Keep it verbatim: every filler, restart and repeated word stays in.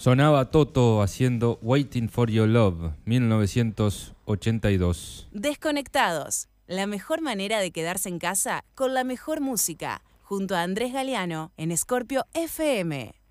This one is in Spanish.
Sonaba Toto haciendo Waiting for Your Love, mil novecientos ochenta y dos. Desconectados, la mejor manera de quedarse en casa con la mejor música, junto a Andrés Galeano en Scorpio F M.